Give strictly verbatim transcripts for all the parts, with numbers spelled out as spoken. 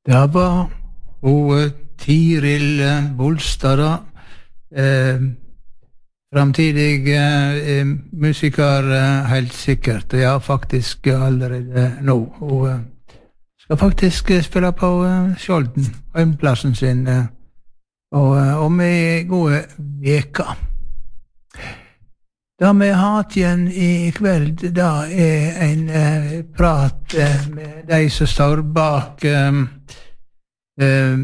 Det var hun Tiril Bolstad da, eh, fremtidig eh, musiker eh, helt sikkert, og ja, faktisk allerede nå. Hun eh, skal faktisk eh, spille på eh, Skjolden, hjemplassen sin, eh, og eh, om ei gode veka. Det vi har hatt igjen i kveld, da er en eh, prat eh, med de som står bak eh, eh,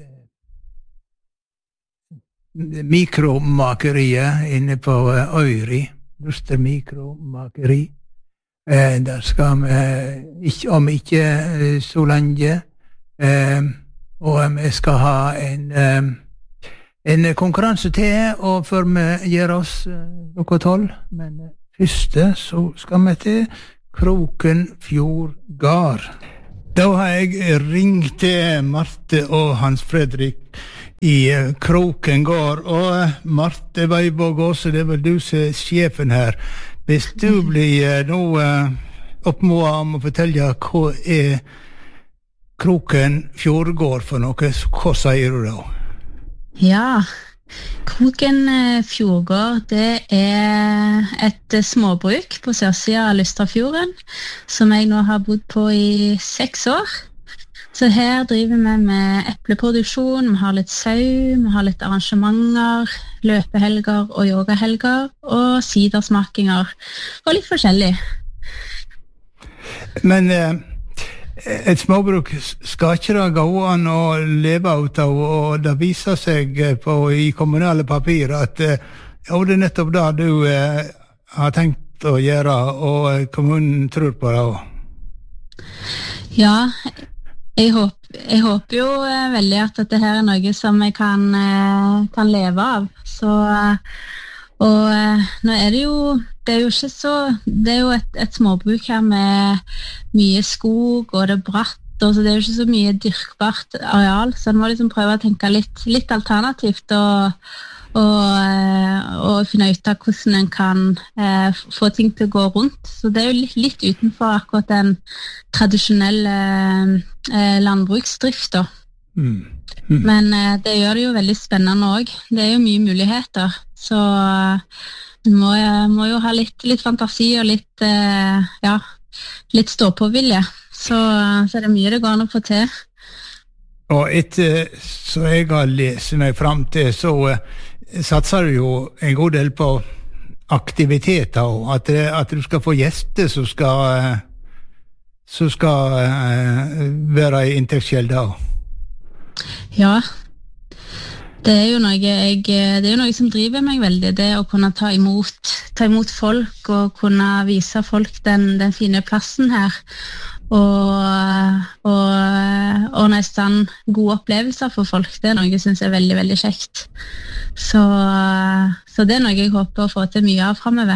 mikromakeriet inne på eh, Øyri, Luster mikromakeri. Eh, der skal vi ikke, om ikke eh, så lenge, eh, og vi skal ha en eh, En konkurranse til, og før vi gjør oss klokka tolv, men første så skal vi til Krokenfjord gard. Da har jeg ringt til Marte og Hans Fredrik i Kroken gard, og Marte Weibåg også, det er vel du som er sjefen her. Hvis du blir nå oppmålet om å fortelle hva er Krokenfjord gard for noe, hva sier du da? Ja, Krokenfjord gard, det er et småbruk på sørsiden av Lusterfjorden, som jeg nå har bodd på i seks år. Så her driver vi med epleproduksjon, vi har litt sau, vi har litt arrangementer, løpehelger og yogahelger, og sidersmakinger, og litt forskjellig. Men eh, et småbruk skal ikke det gå an å leve ut av, og det viser seg på, i kommunale papir at ja, det er nettopp det du eh, har tenkt å gjøre, og kommunen tror på det også. Ja, jeg håper, jeg håper jo veldig at dette her er noe som jeg kan, kan leve av. Så, og nå er det jo, det er jo ikke så, det er jo et, et småbruk her med mye skog, og det er bratt, og så det er jo ikke så mye dyrkbart areal, så en må liksom prøve å tenke litt, litt alternativt, og, og, og finne ut av hvordan en kan eh, få ting til å gå rundt. Så det er jo litt, litt utenfor akkurat den tradisjonelle eh, landbruksdriften. Mm. Mm. Men eh, det gjør det jo veldig spennende også. Det er jo mye muligheter, så en må, må jo ha litt, litt fantasi og litt, eh, ja, litt stå-på-vilje. Så, så er det mye det går an å få til. Og etter så jeg har lest meg frem til, så uh, satser du jo en god del på aktiviteter, og at, at du skal få gjester som skal, uh, som skal uh, være i inntektskjelda. Ja, det er jo noe, jeg, det er jo noe som driver meg veldig, det å kunne ta imot, ta imot folk og kunne vise folk den, den fine plassen her. Og, og, og nesten gode opplevelser for folk, det er noe jeg synes er veldig, veldig kjekt. Så, så det er noe jeg håper å få til mye av fremover.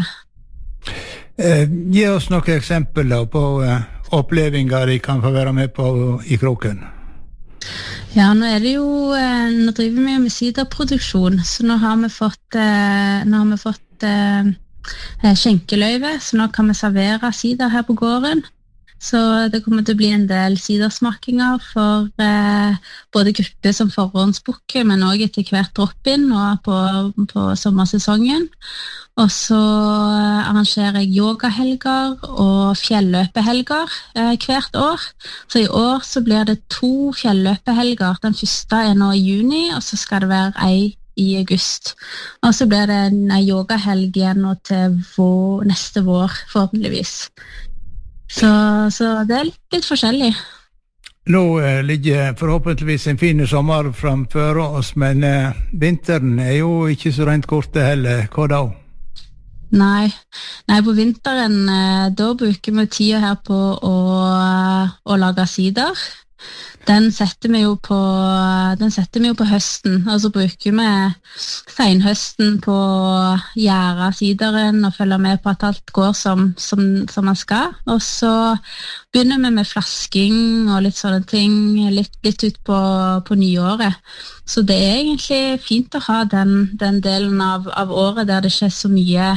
Eh, gi oss noen eksempler på eh, opplevelser de kan få være med på i Kroken. Ja, nå er det jo, eh, nå driver vi med siderproduksjon, så nå har vi fått, eh, nå har vi fått eh, skjenkeløyve, så nå kan vi servere sider her på gården. Så det kommer til å bli en del sidersmakinger for eh, både grupper som forhåndsbukker, men også etter hvert drop-in nå på, på sommersesongen. Og så arrangerer jeg yogahelger og fjelløpehelger eh, hvert år. Så i år så blir det to fjelløpehelger. Den første er nå i juni, og så skal det være ei i august. Og så blir det en yogahelg igjen nå til vår, neste vår, forhåpentligvis. Så, så det er litt, litt forskjellig. Nå eh, ligger forhåpentligvis en fin sommer framfor oss, men eh, vinteren er jo ikke så rent korte heller. Hva da? Nei, Nei på vinteren eh, da bruker vi tida her på å, å lage sider. Den setter vi jo på, den setter vi jo på høsten, og så bruker vi senhøsten på å gjære sideren og følge med på at alt går som, som, som man skal. Og så begynner vi med flasking og litt sånne ting, litt, litt ut på, på nyåret. Så det er egentlig fint å ha den, den delen av, av året der det ikke er så mye,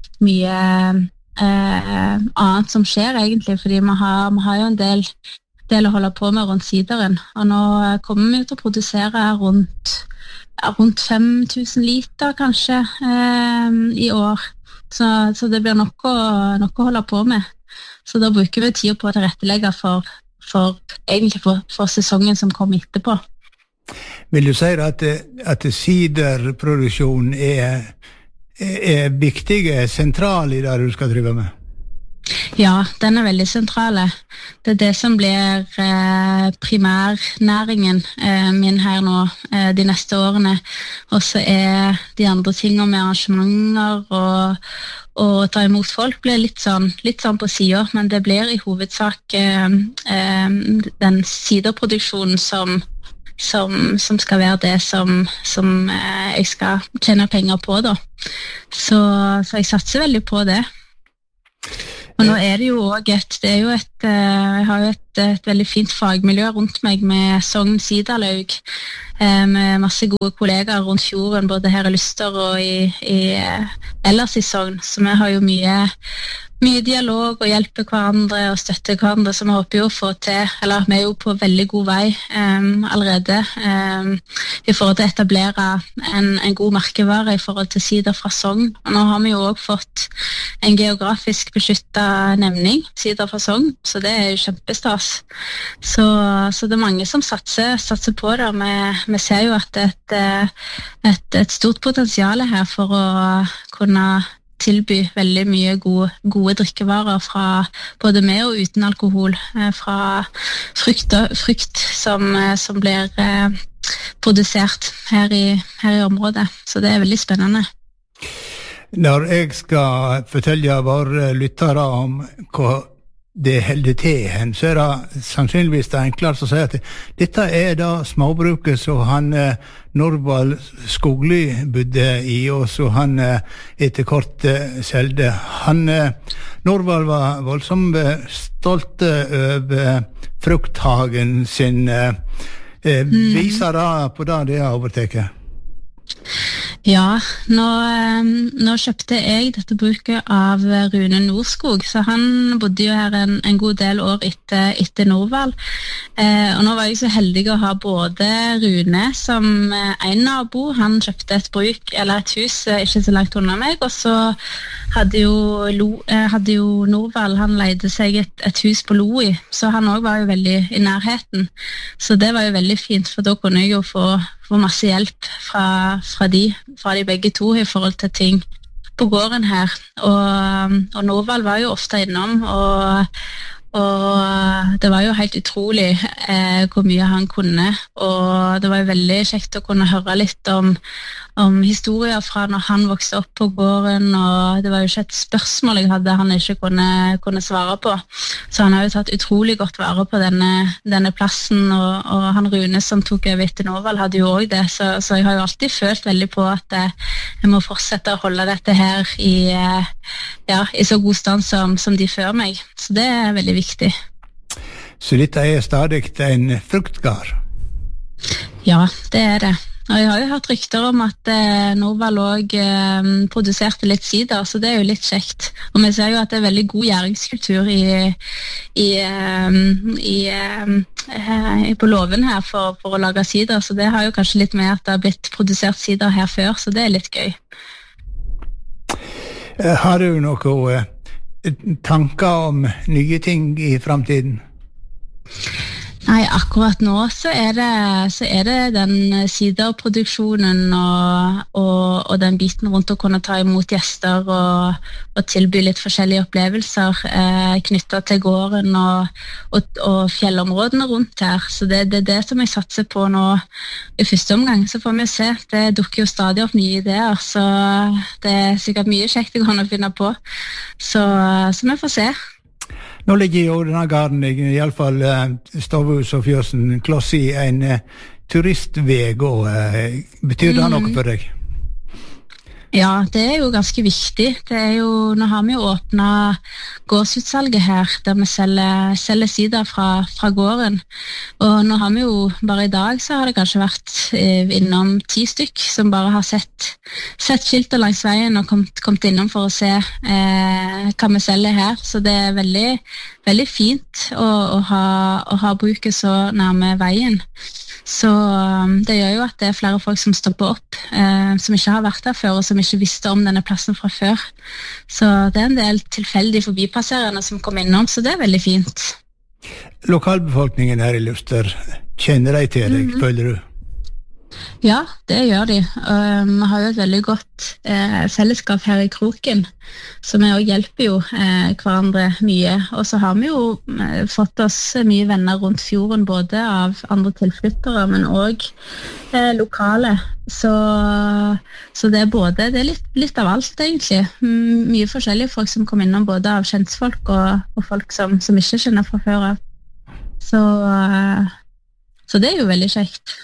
mye eh, annet som skjer egentlig, fordi vi har, vi har jo en del del å holde på med rundt sideren, og nå kommer vi til å produsere rundt, rundt fem tusen liter kanskje eh, i år, så, så det blir nok å, nok å holde på med. Så da bruker vi tid på å tilrettelegge for, for, egentlig for, for sesongen som kommer etterpå. Vil du si at, at siderproduksjon er, er viktig, er sentral i det du skal drive med? Ja, den er veldig sentrale. Det er det som blir eh, primærnæringen eh, min her nå eh, de neste årene. Og så er de andre tingene med arrangementer og, og ta imot folk blir litt sånn, litt sånn på siden, men det blir i hovedsak eh, eh, den siderproduksjonen som, som, som skal være det som, som eh, jeg skal tjene penger på da. Så, så jeg satser veldig på det. Og nå er det jo også et, det er jo et, jeg har jo et, et veldig fint fagmiljø rundt meg med Sogn Siderlaug, med masse gode kollegaer rundt fjorden, både her i Lyster og i, i, ellers i Sogn, så vi har jo mye, mye dialog og hjelper hverandre og støtter hverandre, som vi håper jo å få til, eller vi er jo på veldig god vei um, allerede um, i forhold til å etablere en, en god merkevare i forhold til sider fra Sogn. Og nå har vi jo også fått en geografisk beskyttet nevning, sider fra Sogn, så det er jo kjempestas. Så, så det er mange som satser, satser på det, og vi, vi ser jo at det er et, et, et stort potensial her for å kunne tilby veldig mye gode, gode drikkevarer fra både med og uten alkohol, fra frukt, frukt som, som blir eh, produsert her i, her i området. Så det er veldig spennende. Når jeg skal fortelle våre lyttere om hva det holder til hen, så er det sannsynligvis det enklere å si at dette er da småbruket som han eh, Norvald Skogli bodde i, og så han eh, etter kort eh, selde. Han, eh, Norvald var voldsomt stolt over frukthagen sin. Eh, mm. Viser det på det det har overtaket? Ja, nå, nå kjøpte jeg dette bruket av Rune Nordskog, så han bodde jo her en, en god del år etter, etter Norvald. Eh, og nå var jeg så heldig å ha både Rune som en nabo, han kjøpte et bruk, eller et hus ikke så langt under meg, og så hadde jo, Lo, eh, hadde jo Norvald, han leide seg et, et hus på Loi, så han også var jo veldig i nærheten. Så det var jo veldig fint, for da kunne jeg jo få få masse hjelp fra, fra, de, fra de begge to i forhold til ting på gården her. Og, og Norvald var jo ofte innom, og, og det var jo helt utrolig eh, hvor mye han kunne. Og det var jo veldig kjekt å kunne høre litt om, om historier fra når han vokste opp på gården, og det var jo ikke et spørsmål jeg hadde han ikke kunne, kunne svare på. Så han har jo tatt utrolig godt vare på denne, denne plassen, og, og han Rune som tok over etter Norvald hadde jo også det, så, så jeg har jo alltid følt veldig på at jeg må fortsette å holde dette her i, ja, i så god stand som, som de før meg. Så det er veldig viktig. Så dette er stadig en fruktgard? Ja, det er det. Og jeg har jo hørt rykter om at eh, Norvald også eh, produserte litt sider, så det er jo litt kjekt. Og vi ser jo at det er veldig god gjæringskultur i, i, eh, i, eh, på låven her for, for å lage sider, så det har jo kanskje litt med at det har blitt produsert sider her før, så det er litt gøy. Har du noen eh, tanker om nye ting i fremtiden? Nei, akkurat nå så er det, så er det den siderproduksjonen og, og, og den biten rundt å kunne ta imot gjester og, og tilby litt forskjellige opplevelser eh, knyttet til gården og, og, og fjellområdene rundt her. Så det, det er det som jeg satser på nå i første omgang. Så får vi se, det dukker jo stadig opp nye ideer, så det er sikkert mye kjekt jeg kan finne på. Så, så vi får se. Nå ligger jo denne garden, i alle fall uh, Stavhus og Fjøsen, kloss i en uh, turistveg, og uh, betyr det noe for deg? Ja, det er jo ganske viktig. Det er jo, nå har vi jo åpnet gårdsutsalget her, der vi selger, selger sider fra, fra gården. Og nå har vi jo, bare i dag så har det kanskje vært eh, innom ti stykk som bare har sett, sett skilter langs veien og kommet, kommet innom for å se eh, hva vi selger her. Så det er veldig, veldig fint å, å, ha, å ha bruket så nærme veien. Så det gjør jo at det er flere folk som stopper opp, eh, som ikke har vært der før, og som ikke visste om denne plassen fra før. Så det er en del tilfeldig forbipasserende som kommer innom, så det er veldig fint. Lokalbefolkningen her i Luster, kjenner de til deg, mm-hmm. føler du? Ja, det gjør de. Vi har jo et veldig godt eh, fellesskap her i Kroken, så vi også hjelper jo eh, hverandre mye. Og så har vi jo eh, fått oss mye venner rundt fjorden, både av andre tilflyttere, men også eh, lokale. Så, så det er både, det er litt, litt av alt egentlig. M- mye forskjellige folk som kommer innom, både av kjentfolk og, og folk som, som ikke kjenner fra før av. Så, eh, så det er jo veldig kjekt.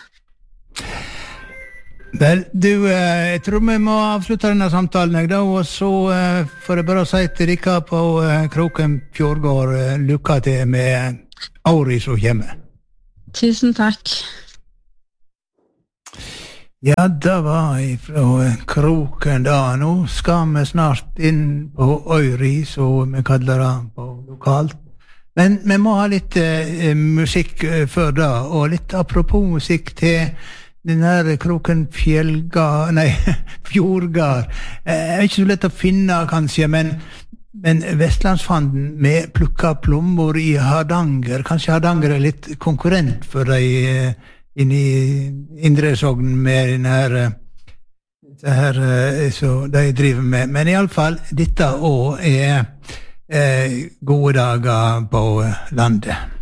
Vel, du, eh, jeg tror vi må avslutte denne samtalen, jeg da, og så eh, får jeg bare si til dere på eh, Kroken Fjordgård, eh, lykke til med året som kommer. Tusen takk. Ja, det var fra eh, Kroken da. Nå skal vi snart inn på Øyri, så vi kaller det på lokalt. Men vi må ha litt eh, musikk eh, før da, og litt apropos musikk til den her Kroken Fjellgard, nei, Fjordgard. Eh, er ikke så lett å finne, kanskje, men, men Vestlandsfanden med plukka plommer i Hardanger. Kanskje Hardanger er litt konkurrent for deg eh, inn i Indre Sogn med den her, det her eh, så de driver med. Men i alle fall, dette også er eh, gode dager på landet.